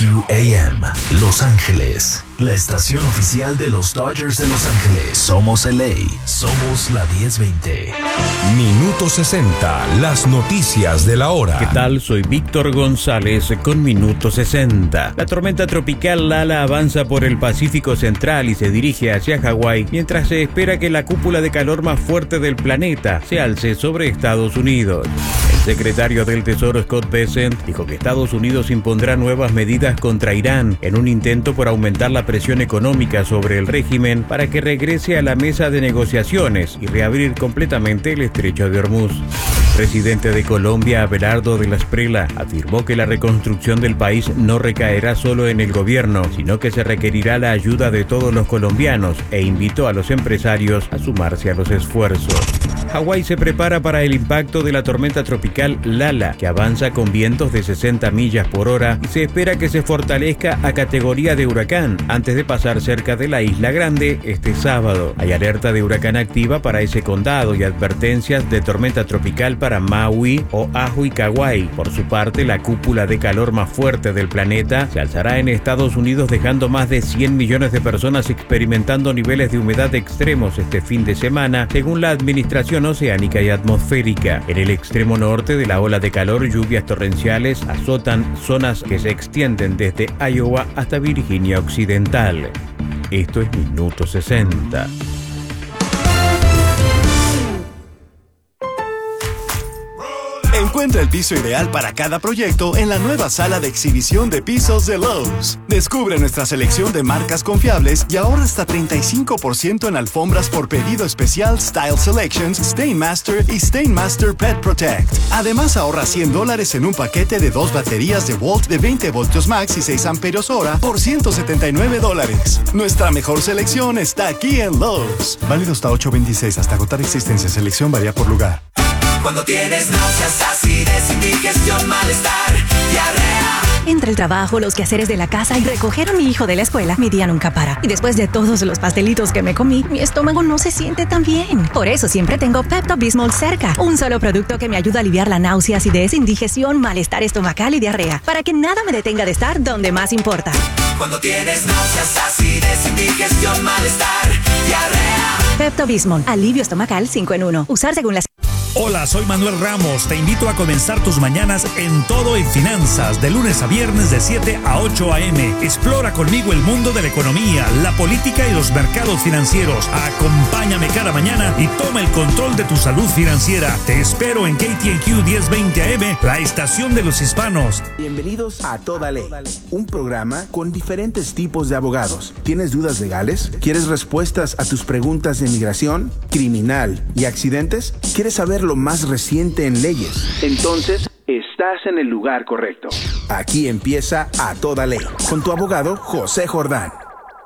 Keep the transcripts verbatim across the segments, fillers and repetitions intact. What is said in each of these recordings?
Q A M, Los Ángeles, la estación oficial de los Dodgers de Los Ángeles. Somos L A, somos la diez veinte. Minuto sesenta, las noticias de la hora. ¿Qué tal? Soy Víctor González con Minuto sesenta. La tormenta tropical Lala avanza por el Pacífico Central y se dirige hacia Hawái, mientras se espera que la cúpula de calor más fuerte del planeta se alce sobre Estados Unidos. El secretario del Tesoro Scott Bessent dijo que Estados Unidos impondrá nuevas medidas contra Irán en un intento por aumentar la presión económica sobre el régimen para que regrese a la mesa de negociaciones y reabrir completamente el estrecho de Hormuz. El presidente de Colombia, Abelardo de la Esprela, afirmó que la reconstrucción del país no recaerá solo en el gobierno, sino que se requerirá la ayuda de todos los colombianos e invitó a los empresarios a sumarse a los esfuerzos. Hawái se prepara para el impacto de la tormenta tropical Lala, que avanza con vientos de sesenta millas por hora y se espera que se fortalezca a categoría de huracán antes de pasar cerca de la Isla Grande este sábado. Hay alerta de huracán activa para ese condado y advertencias de tormenta tropical para Maui, Oahu y Kauai. Por su parte, la cúpula de calor más fuerte del planeta se alzará en Estados Unidos, dejando más de cien millones de personas experimentando niveles de humedad extremos este fin de semana, según la Administración Oceánica y Atmosférica. En el extremo norte de la ola de calor, lluvias torrenciales azotan zonas que se extienden desde Iowa hasta Virginia Occidental. Esto es Minuto sesenta. Encuentra el piso ideal para cada proyecto en la nueva sala de exhibición de pisos de Lowe's. Descubre nuestra selección de marcas confiables y ahorra hasta treinta y cinco por ciento en alfombras por pedido especial Style Selections, Stainmaster y Stainmaster Pet Protect. Además, ahorra cien dólares en un paquete de dos baterías de Volt de veinte voltios max y seis amperios hora por ciento setenta y nueve dólares. Nuestra mejor selección está aquí en Lowe's. Válido hasta ocho veintiséis, hasta agotar existencia. Selección varía por lugar. Cuando tienes náuseas, acidez, indigestión, malestar, diarrea. Entre el trabajo, los quehaceres de la casa y recoger a mi hijo de la escuela, mi día nunca para. Y después de todos los pastelitos que me comí, mi estómago no se siente tan bien. Por eso siempre tengo Pepto-Bismol cerca. Un solo producto que me ayuda a aliviar la náusea, acidez, indigestión, malestar estomacal y diarrea. Para que nada me detenga de estar donde más importa. Cuando tienes náuseas, acidez, indigestión, malestar, diarrea. Pepto-Bismol, alivio estomacal cinco en uno. Usar según las... Hola, soy Manuel Ramos. Te invito a comenzar tus mañanas en Todo en Finanzas, de lunes a viernes de siete a ocho a.m. Explora conmigo el mundo de la economía, la política y los mercados financieros. Acompáñame cada mañana y toma el control de tu salud financiera. Te espero en K T N Q diez veinte A M, la estación de los hispanos. Bienvenidos a Toda Ley, un programa con diferentes tipos de abogados. ¿Tienes dudas legales? ¿Quieres respuestas a tus preguntas de inmigración, criminal y accidentes? ¿Quieres saber lo más reciente en leyes? Entonces, estás en el lugar correcto. Aquí empieza A Toda Ley, con tu abogado José Jordán.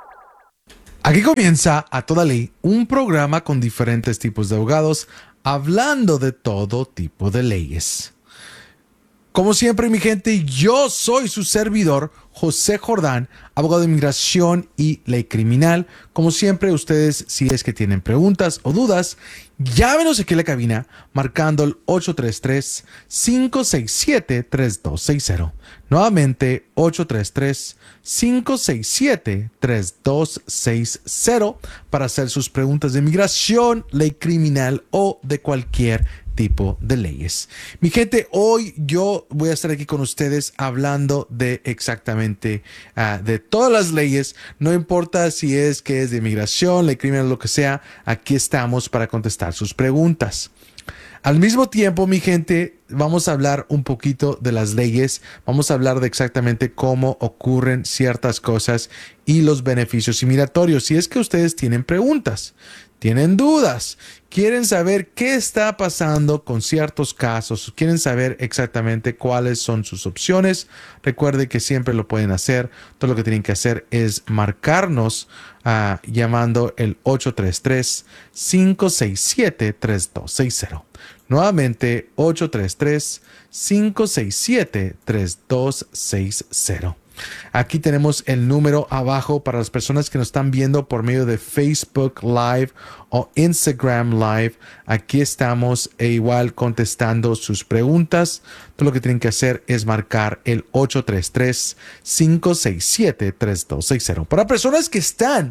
Aquí comienza A Toda Ley, un programa con diferentes tipos de abogados, hablando de todo tipo de leyes. Como siempre, mi gente, yo soy su servidor, José Jordán, abogado de inmigración y ley criminal. Como siempre, ustedes, si es que tienen preguntas o dudas, llámenos aquí a la cabina marcando el ocho tres tres, cinco seis siete, tres dos seis cero. Nuevamente, ocho tres tres, cinco seis siete, tres dos seis cero para hacer sus preguntas de inmigración, ley criminal o de cualquier tipo de leyes. Mi gente, hoy yo voy a estar aquí con ustedes hablando de exactamente uh, de todas las leyes, no importa si es que es de inmigración, ley criminal, lo que sea, aquí estamos para contestar sus preguntas. Al mismo tiempo, mi gente, vamos a hablar un poquito de las leyes, vamos a hablar de exactamente cómo ocurren ciertas cosas y los beneficios inmigratorios. Si es que ustedes tienen preguntas, tienen dudas, quieren saber qué está pasando con ciertos casos, quieren saber exactamente cuáles son sus opciones, recuerde que siempre lo pueden hacer. Todo lo que tienen que hacer es marcarnos uh, llamando el ocho tres tres, cinco seis siete, tres dos seis cero. Nuevamente, ocho tres tres, cinco seis siete, tres dos seis cero. Aquí tenemos el número abajo para las personas que nos están viendo por medio de Facebook Live o Instagram Live. Aquí estamos e igual contestando sus preguntas. Todo lo que tienen que hacer es marcar el ocho tres tres, cinco seis siete, tres dos seis cero. Para personas que están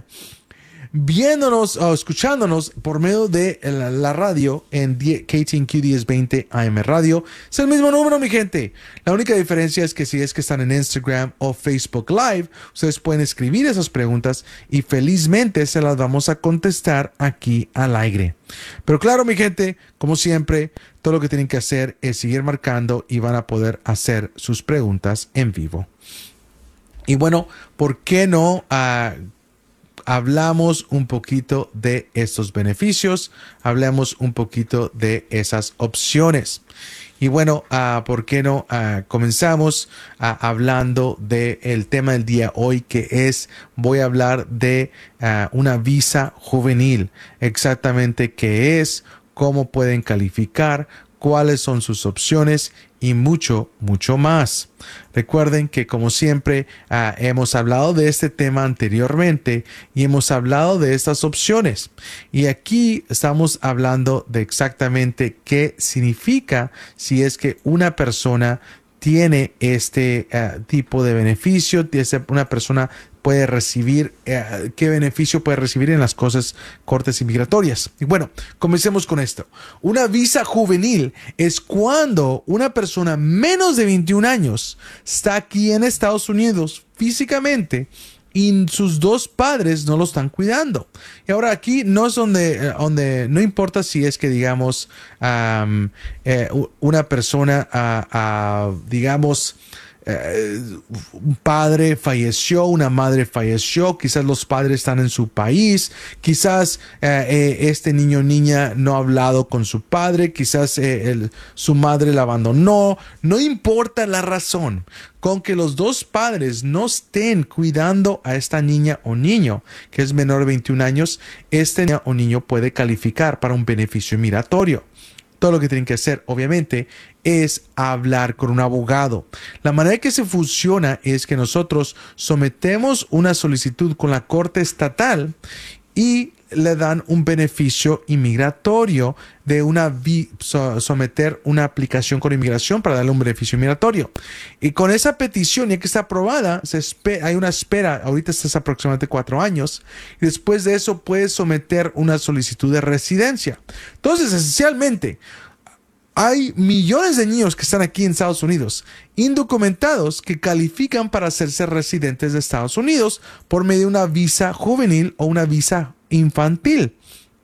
viéndonos o escuchándonos por medio de la, la radio en K T N Q diez veinte A M Radio, es el mismo número, mi gente. La única diferencia es que si es que están en Instagram o Facebook Live, ustedes pueden escribir esas preguntas y felizmente se las vamos a contestar aquí al aire. Pero claro, mi gente, como siempre, todo lo que tienen que hacer es seguir marcando y van a poder hacer sus preguntas en vivo. Y bueno, ¿por qué no uh, hablamos un poquito de estos beneficios? Hablamos un poquito de esas opciones. Y bueno, uh, ¿por qué no uh, comenzamos uh, hablando del tema del día hoy, que es, voy a hablar de uh, una visa juvenil, exactamente qué es, cómo pueden calificar, cuáles son sus opciones y mucho, mucho más. Recuerden que como siempre uh, hemos hablado de este tema anteriormente y hemos hablado de estas opciones. Y aquí estamos hablando de exactamente qué significa si es que una persona tiene este uh, tipo de beneficio, una persona puede recibir, eh, qué beneficio puede recibir en las cosas cortes inmigratorias. Y bueno, comencemos con esto. Una visa juvenil es cuando una persona menos de veintiún años está aquí en Estados Unidos físicamente y sus dos padres no lo están cuidando. Y ahora aquí no es donde, donde no importa si es que digamos um, eh, una persona, uh, uh, digamos, Uh, un padre falleció, una madre falleció, quizás los padres están en su país, quizás uh, eh, este niño o niña no ha hablado con su padre, quizás eh, el, su madre la abandonó. No importa la razón, con que los dos padres no estén cuidando a esta niña o niño que es menor de veintiún años, este niño o niño puede calificar para un beneficio migratorio. Todo lo que tienen que hacer, obviamente, es hablar con un abogado. La manera que se funciona es que nosotros sometemos una solicitud con la Corte Estatal y le dan un beneficio inmigratorio de una vi- so- someter una aplicación con inmigración para darle un beneficio migratorio. Y con esa petición, ya que está aprobada, se espe- hay una espera, ahorita estás aproximadamente cuatro años, y después de eso puedes someter una solicitud de residencia. Entonces, esencialmente, hay millones de niños que están aquí en Estados Unidos, indocumentados, que califican para hacerse residentes de Estados Unidos por medio de una visa juvenil o una visa infantil.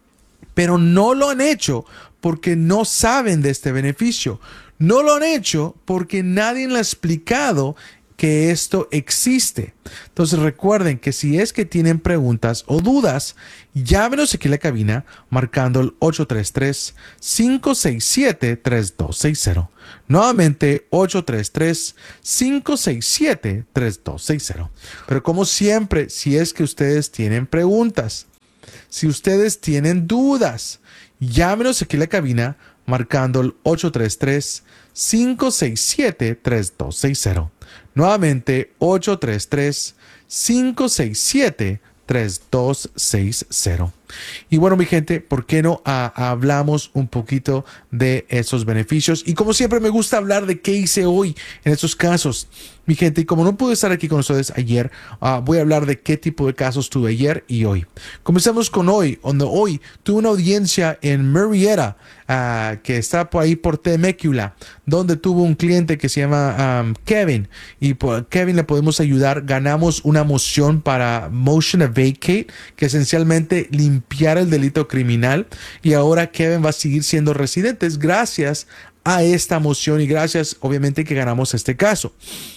Pero no lo han hecho porque no saben de este beneficio. No lo han hecho porque nadie les ha explicado que esto existe. Entonces recuerden que si es que tienen preguntas o dudas, llámenos aquí en la cabina marcando el ocho tres tres, cinco seis siete, tres dos seis cero. Nuevamente ocho tres tres, cinco seis siete, tres dos seis cero. Pero como siempre, si es que ustedes tienen preguntas, si ustedes tienen dudas, llámenos aquí en la cabina marcando el ocho tres tres, cinco seis siete, tres dos seis cero. Nuevamente ocho tres tres, cinco seis siete, tres dos seis cero. Y bueno, mi gente, ¿por qué no uh, hablamos un poquito de esos beneficios? Y como siempre me gusta hablar de qué hice hoy en estos casos. Mi gente, y como no pude estar aquí con ustedes ayer, uh, voy a hablar de qué tipo de casos tuve ayer y hoy. Comenzamos con hoy, donde hoy tuve una audiencia en Marietta, uh, que está por ahí por Temecula, donde tuvo un cliente que se llama um, Kevin. Y por Kevin le podemos ayudar. Ganamos una moción para motion to vacate, que esencialmente limpiar el delito criminal. Y ahora Kevin va a seguir siendo residente gracias a esta moción y gracias, obviamente, que ganamos este caso.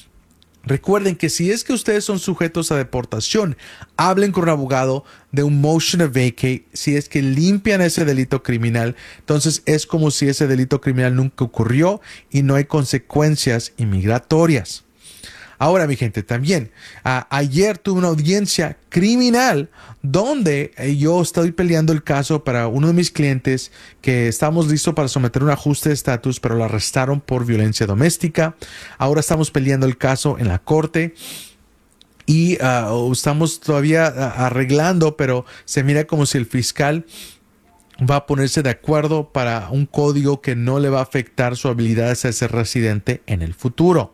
Recuerden que si es que ustedes son sujetos a deportación, hablen con un abogado de un motion to vacate. Si es que limpian ese delito criminal, entonces es como si ese delito criminal nunca ocurrió y no hay consecuencias inmigratorias. Ahora, mi gente, también a, ayer tuve una audiencia criminal donde eh, yo estoy peleando el caso para uno de mis clientes que estamos listos para someter un ajuste de estatus, pero lo arrestaron por violencia doméstica. Ahora estamos peleando el caso en la corte y uh, estamos todavía uh, arreglando, pero se mira como si el fiscal va a ponerse de acuerdo para un código que no le va a afectar su habilidad de ser residente en el futuro.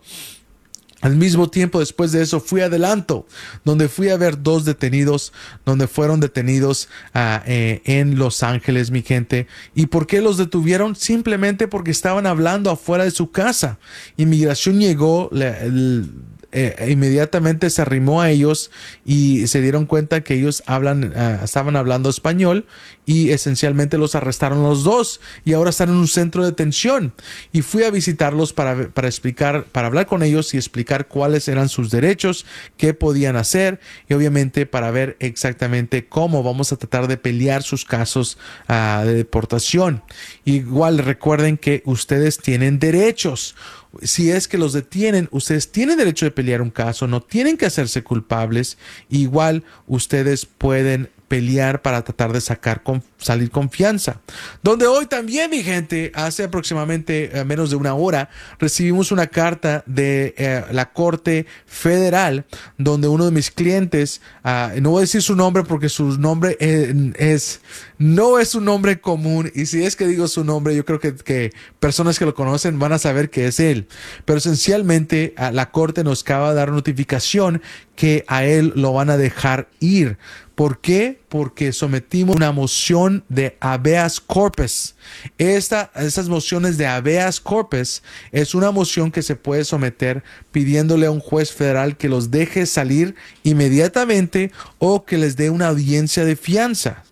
Al mismo tiempo, después de eso, fui a Adelanto, donde fui a ver dos detenidos, donde fueron detenidos uh, eh, en Los Ángeles, mi gente. ¿Y por qué los detuvieron? Simplemente porque estaban hablando afuera de su casa. Inmigración llegó, le, el, Eh, inmediatamente se arrimó a ellos y se dieron cuenta que ellos hablan, uh, estaban hablando español, y esencialmente los arrestaron los dos y ahora están en un centro de detención. Y fui a visitarlos para, para explicar, para hablar con ellos y explicar cuáles eran sus derechos, qué podían hacer, y obviamente para ver exactamente cómo vamos a tratar de pelear sus casos uh, de deportación. Igual recuerden que ustedes tienen derechos. Si es que los detienen, ustedes tienen derecho de pelear un caso, no tienen que hacerse culpables. Igual ustedes pueden pelear para tratar de sacar con, salir confianza. Donde hoy también, mi gente, hace aproximadamente eh, menos de una hora, recibimos una carta de eh, la Corte Federal, donde uno de mis clientes, uh, no voy a decir su nombre porque su nombre es, es no es un nombre común, y si es que digo su nombre, yo creo que, que personas que lo conocen van a saber que es él. Pero esencialmente uh, la Corte nos acaba de dar notificación que a él lo van a dejar ir. ¿Por qué? Porque sometimos una moción de habeas corpus. Esta, esas mociones de habeas corpus es una moción que se puede someter pidiéndole a un juez federal que los deje salir inmediatamente o que les dé una audiencia de fianza.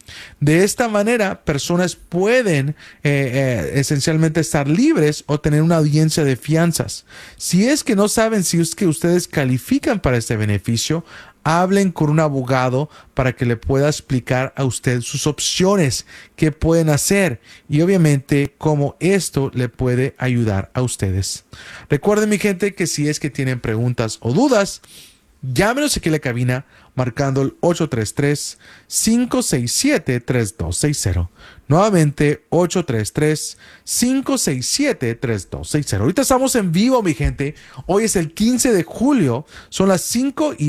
De esta manera, personas pueden eh, eh, esencialmente estar libres o tener una audiencia de fianzas. Si es que no saben si es que ustedes califican para este beneficio, hablen con un abogado para que le pueda explicar a usted sus opciones, qué pueden hacer y obviamente cómo esto le puede ayudar a ustedes. Recuerden, mi gente, que si es que tienen preguntas o dudas, llámenos aquí a la cabina marcando el ocho tres tres, cinco seis siete, tres dos seis cero. Nuevamente, ocho tres tres, cinco seis siete, tres dos seis cero. Ahorita estamos en vivo, mi gente. Hoy es el quince de julio. Son las cinco y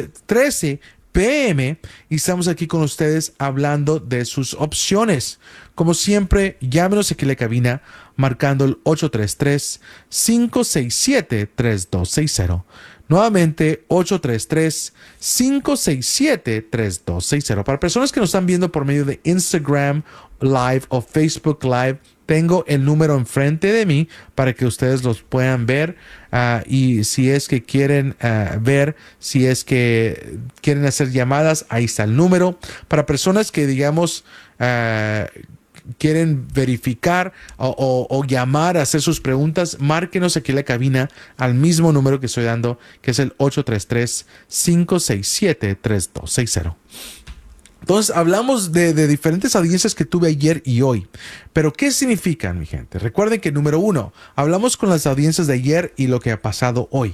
trece p m y estamos aquí con ustedes hablando de sus opciones. Como siempre, llámenos aquí a la cabina marcando el ocho tres tres, cinco seis siete, tres dos seis cero. Nuevamente, ocho tres tres, cinco seis siete, tres dos seis cero. Para personas que nos están viendo por medio de Instagram Live o Facebook Live, tengo el número enfrente de mí para que ustedes los puedan ver. Uh, y si es que quieren uh, ver, si es que quieren hacer llamadas, ahí está el número. Para personas que, digamos, uh, quieren verificar o, o, o llamar a hacer sus preguntas, márquenos aquí en la cabina al mismo número que estoy dando, que es el ocho tres tres, cinco seis siete, tres dos seis cero. Entonces, hablamos de, de diferentes audiencias que tuve ayer y hoy. Pero, ¿qué significan, mi gente? Recuerden que, número uno, hablamos con las audiencias de ayer y lo que ha pasado hoy.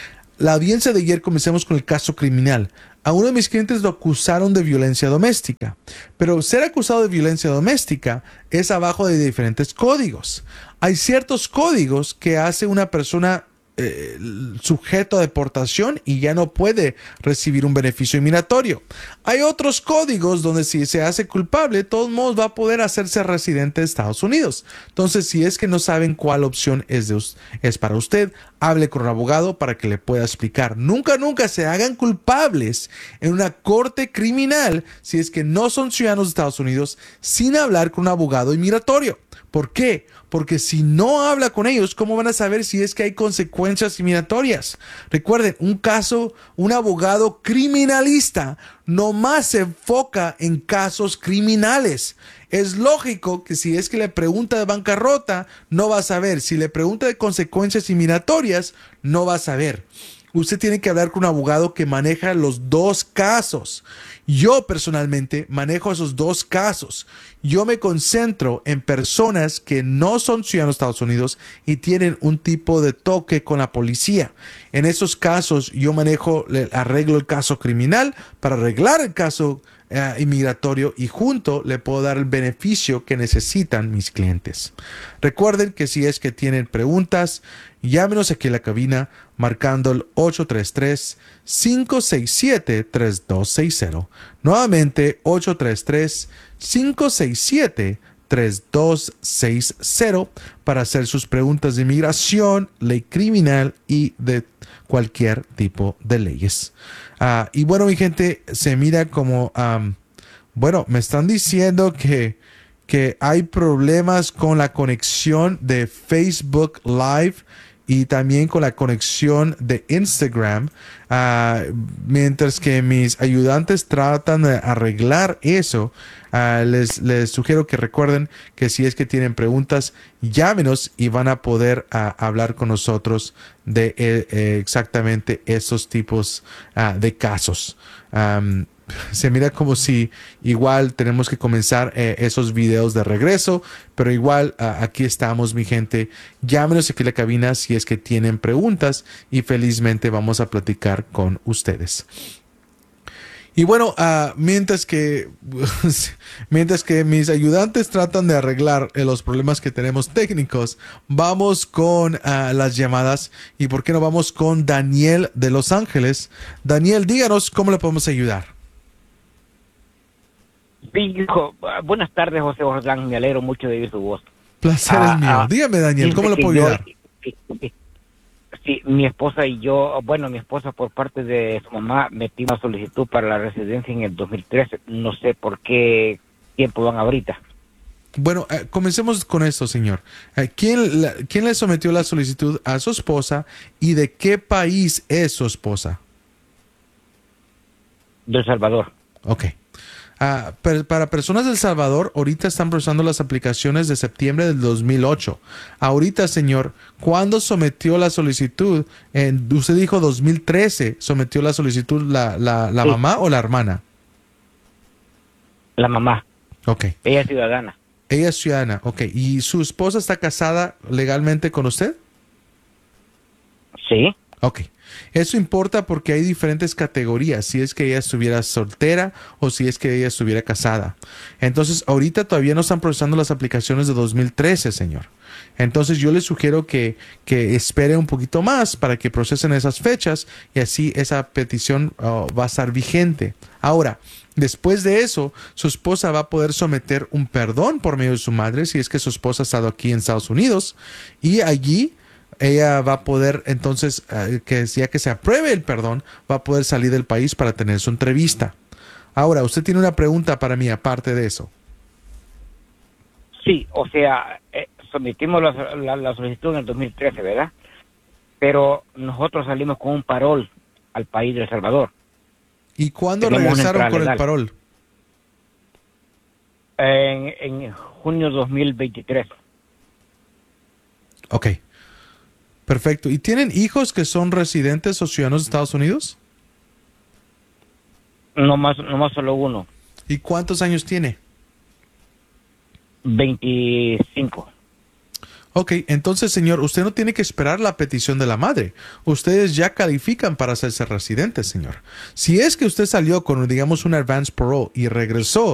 La audiencia de ayer, comencemos con el caso criminal. A uno de mis clientes lo acusaron de violencia doméstica, pero ser acusado de violencia doméstica es abajo de diferentes códigos. Hay ciertos códigos que hace una persona eh, sujeto a deportación y ya no puede recibir un beneficio inmigratorio. Hay otros códigos donde si se hace culpable, de todos modos va a poder hacerse residente de Estados Unidos. Entonces, si es que no saben cuál opción es, de, es para usted, hable con un abogado para que le pueda explicar. Nunca, nunca se hagan culpables en una corte criminal si es que no son ciudadanos de Estados Unidos sin hablar con un abogado inmigratorio. ¿Por qué? Porque si no habla con ellos, ¿cómo van a saber si es que hay consecuencias inmigratorias? Recuerden, un caso, un abogado criminalista nomás se enfoca en casos criminales. Es lógico que si es que le pregunta de bancarrota, no va a saber. Si le pregunta de consecuencias inmigratorias, no va a saber. Usted tiene que hablar con un abogado que maneja los dos casos. Yo personalmente manejo esos dos casos. Yo me concentro en personas que no son ciudadanos de Estados Unidos y tienen un tipo de toque con la policía. En esos casos yo manejo, arreglo el caso criminal para arreglar el caso Uh, inmigratorio y junto le puedo dar el beneficio que necesitan mis clientes. Recuerden que si es que tienen preguntas, llámenos aquí a la cabina marcando el ocho tres tres, cinco seis siete, tres dos seis cero. Nuevamente, ocho tres tres, cinco seis siete, tres dos seis cero para hacer sus preguntas de inmigración, ley criminal y de cualquier tipo de leyes. Uh, y bueno, mi gente, se mira como... Um, bueno, me están diciendo que... que hay problemas con la conexión de Facebook Live y también con la conexión de Instagram, uh, mientras que mis ayudantes tratan de arreglar eso. Uh, les, les sugiero que recuerden que si es que tienen preguntas, llámenos y van a poder uh, hablar con nosotros de eh, exactamente esos tipos uh, de casos. Um, Se mira como si igual tenemos que comenzar eh, esos videos de regreso, pero igual uh, aquí estamos, mi gente. Llámenos aquí a la cabina si es que tienen preguntas y felizmente vamos a platicar con ustedes. Y bueno, uh, mientras que mientras que mis ayudantes tratan de arreglar eh, los problemas que tenemos técnicos, vamos con uh, las llamadas. ¿Y por qué no vamos con Daniel de Los Ángeles? Daniel, díganos cómo le podemos ayudar. Sí, hijo. Buenas tardes, José Jordán. Me alegro mucho de oír su voz. Placer ah, es mío. Ah, Dígame, Daniel, ¿cómo le puedo ayudar? Yo, sí, mi esposa y yo, bueno, mi esposa por parte de su mamá metió una solicitud para la residencia en el dos mil trece. No sé por qué tiempo van ahorita. Bueno, eh, comencemos con esto, señor. Eh, ¿quién, la, ¿Quién le sometió la solicitud a su esposa y de qué país es su esposa? De El Salvador. Ok. Uh, per, para personas del Salvador, ahorita están procesando las aplicaciones de septiembre del dos mil ocho. Ahorita, señor, ¿cuándo sometió la solicitud? En, usted dijo dos mil trece, ¿sometió la solicitud la, la, la sí. mamá o la hermana? La mamá. Ok. Ella es ciudadana. Ella es ciudadana, ok. ¿Y su esposa está casada legalmente con usted? Sí. Ok. Eso importa porque hay diferentes categorías, si es que ella estuviera soltera o si es que ella estuviera casada. Entonces, ahorita todavía no están procesando las aplicaciones de dos mil trece, señor. Entonces, yo le sugiero que, que espere un poquito más para que procesen esas fechas y así esa petición uh, va a estar vigente. Ahora, después de eso, su esposa va a poder someter un perdón por medio de su madre si es que su esposa ha estado aquí en Estados Unidos y allí ella va a poder, entonces, uh, que ya que se apruebe el perdón, va a poder salir del país para tener su entrevista. Ahora, usted tiene una pregunta para mí aparte de eso. Sí, o sea, eh, sometimos la, la, la solicitud en el dos mil trece, ¿verdad? Pero nosotros salimos con un parol al país de El Salvador. ¿Y cuándo Tenemos regresaron con legal. el parol? En, en junio dos mil veintitrés. Ok. Perfecto. ¿Y tienen hijos que son residentes o ciudadanos de Estados Unidos? No más, no más solo uno. ¿Y cuántos años tiene? veinticinco. Ok, entonces, señor, usted no tiene que esperar la petición de la madre. Ustedes ya califican para hacerse residentes, señor. Si es que usted salió con, digamos, un advance parole y regresó